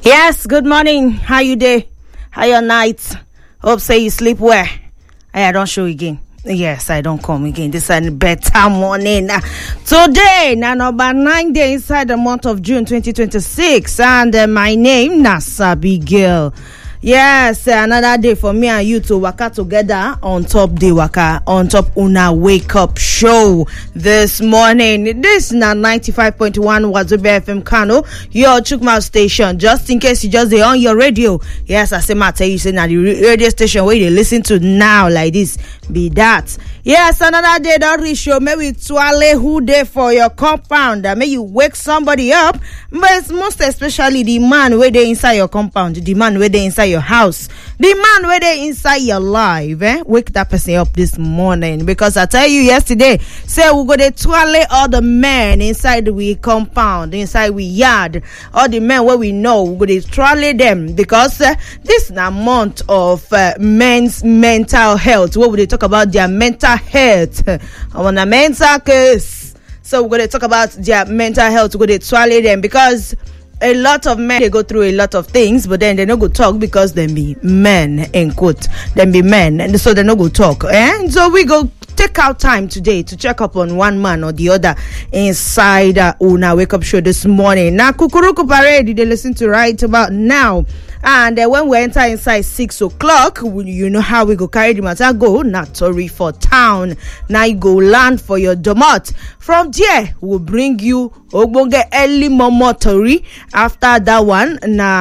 Yes, good morning. How you day? How your night? Hope say you sleep well. I don't show again. Yes, I don't come again. This is a better morning. Today, number 9 day inside the month of June 2026. And my name, Nasabi Girl. Yes, another day for me and you to waka together on top the waka, on top Una Wake Up Show this morning. This is 95.1 Wazobia FM Kano, your Chukma station. Just in case you just on your radio. Yes, I say ma tell you say na the radio station where you listen to now like this. Be that. Yes, another day don't reach show. Maybe twale who day for your compound. May you wake somebody up. But it's most especially the man where they inside your compound, the man where they inside your house, the man where they inside your life. Wake that person up this morning, because I tell you yesterday, say we go to twale all the men inside we compound, inside we yard, all the men where we know we go to twale them, because this is a month of men's mental health. What would they talk about their mental health on a mental case? So we're going to talk about their mental health. We're going to swallow them, because a lot of men, they go through a lot of things, but then they no go talk because they be men, in quote. They be men, and so they no go talk. And so we go take out time today to check up on one man or the other inside Una Wake Up Show this morning. Now, Kukuruku Parade, they listen to right about now. And when we enter inside 6 o'clock, you know how we go carry the matter go. Natori for town. Now you go land for your domot. From there, we'll bring you Ogbonge early momotori. After that one,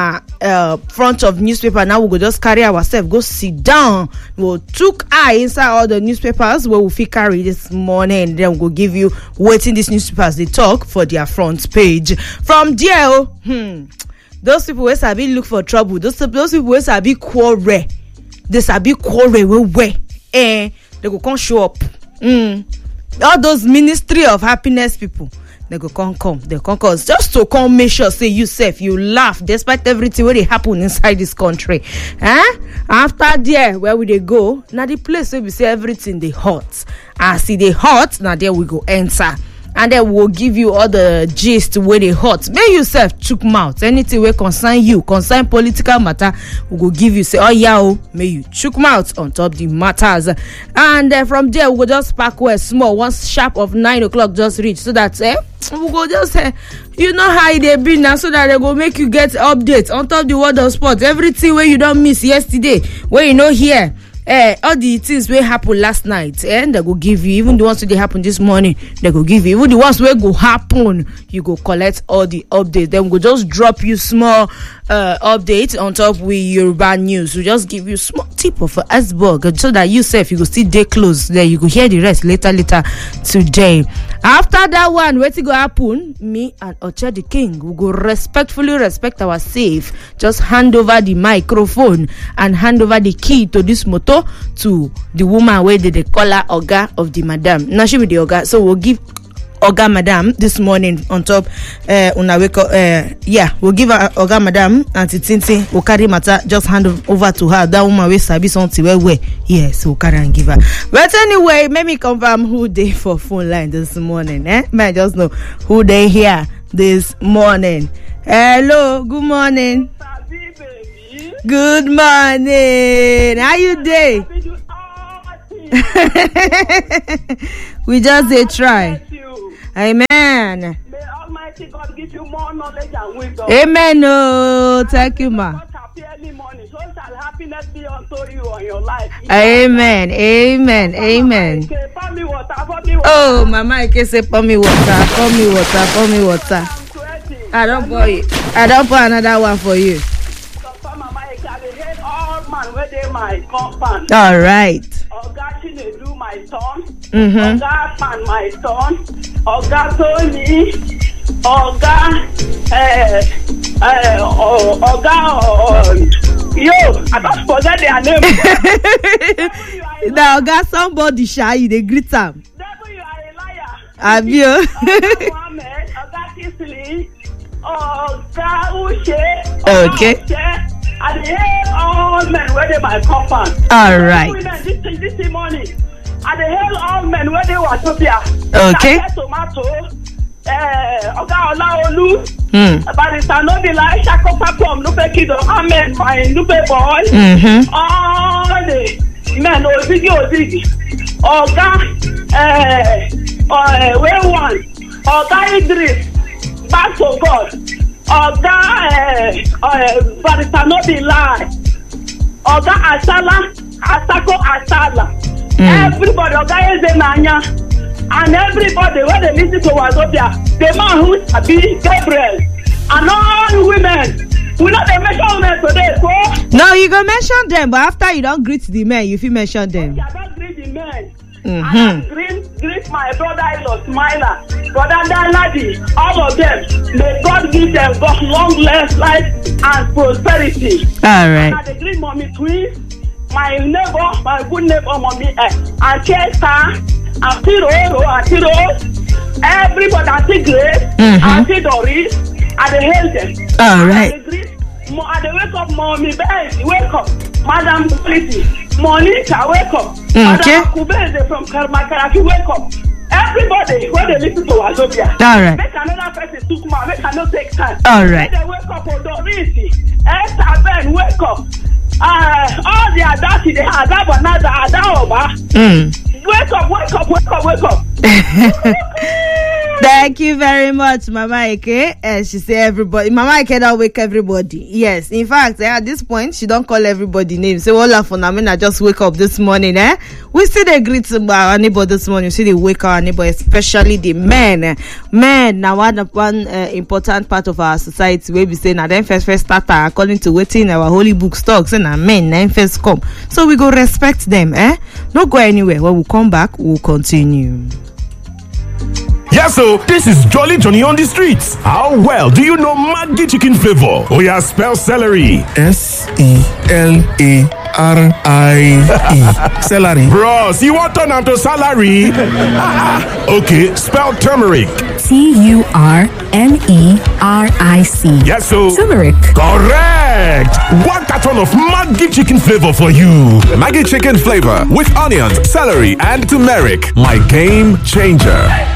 front of newspaper. Now we go just carry ourselves, go sit down. We'll took eye inside all the newspapers where we fit carry this morning. Then we'll give you waiting these newspapers they talk for their front page. From there, those people who sabi look for trouble, those people who sabi quarrel, they sabi quarrel where they go come show up. All those Ministry of Happiness people, they go come, they come just to come make sure say you safe, you laugh despite everything where they happen inside this country. After there, where will they go? Now the place where we say everything they hot. And see they hot, now there we go enter. And then we'll give you all the gist where they hot. May you self chook mouth. Anything where concern you, concern political matter, we will give you say, oh yeah, may you chook mouth on top the matters. And from there, we'll just pack where small, once sharp of 9 o'clock just reach. So that, we go just you know how they be now, so that they go make you get updates on top the world of sports. Everything where you don't miss yesterday, where you know here. All the things wey happen last night, and they go give you, even the ones that happen this morning, they go give you, even the ones wey go happen, you go collect all the updates. Then we go just drop you small updates on top with Yoruba news. We just give you small tip of iceberg, so that you self you go still day close. Then you go hear the rest later today. After that one, what go happen? Me and Ocha the King we go respectfully respect our safe. Just hand over the microphone and hand over the key to this motor to the woman where they call her Oga of the madam. Now she be the Oga, so we'll give Oga Madam this morning on top Una Wake Up. We'll give her Oga Madam and Tintin. We'll carry matter, just hand over to her. That woman will sabi something where. Yes, we'll carry and give her. But anyway, let me confirm who they for phone line this morning. May I just know who they here this morning. Hello, good morning. Good morning. How you doing? We just they try. Amen. May Almighty God give you more knowledge and wisdom. Amen. Oh, thank you, ma. So shall happiness be unto you on your life. Amen. Amen. Amen. Oh, Mama, I can say pour me water. Pour me water. Pour me water. I don't pour it. I don't pour another one for you. All right. Oga Chinedu, my son. Oga Pan, my son. Oga Tony. Oga. I don't forget their name. Now, Oga somebody shy, they greet them. You are a liar. Have you? Oga Mohammed, Oga Kisli, Oga Uche. Okay. And hail all men where they my compound. All right. This morning. And hail all men where they were Topia. Okay. Tomato. Oga Olaolu. Barrister no be like Shakota from Lupe Kido, Amen, my Lupe boy. All the men, Ozigi, Oga, where one, Oga Idris, back to God, Oga, Barrister no be lie, Oga Asala, Asako Asala. Everybody, Oga Ezenanya. And everybody, when they listen to Wazobia, the man who be Gabriel, and all women, we not they mention women today, so. No, you go mention them, but after you don't greet the men, you feel mention them. I don't greet the men. And I greet my brother-in-law, Smiler, brother Danladi, all of them. May God give them God long life and prosperity. All right. And I greet mommy twins, my neighbor, my good neighbor, mommy, and Chester. Auntie Rose, everybody, Auntie Grace, Auntie Doris, and they hail them. All right. And they wake up, Mommy Betty, wake up. Madam Pretty, Monica, wake up. Okay. Madam Kubeze from Karmakaraki, wake up. Everybody, when they listen to Wazobia, all right. Make another person took my, make another take time. All right. They wake up, Dorisi, Esther Ben, wake up. All the Adati, they had Adaoba. Wake up. Thank you very much, Mama Ike. And she say everybody. Mama Ike don't wake everybody. Yes. In fact, at this point, she don't call everybody names. Say, all of them, I just wake up this morning, We see the greet our neighbor this morning. We see the wake our neighbor, especially the men. Men, now one important part of our society where we say, now them first starter, according to waiting our holy book stocks, and our men, then first come. So we go respect them, Don't go anywhere. When we come back, we'll continue. Yeah, so this is Jolly Johnny on the streets. How well do you know Maggi chicken flavor? Oh yeah, spell celery. Celery. Celery. Bros, you want turn to salary? Okay, spell turmeric. Turmeric. Yes, so turmeric. Correct. 1 carton of Maggi chicken flavor for you. Maggi chicken flavor with onions, celery, and turmeric. My game changer.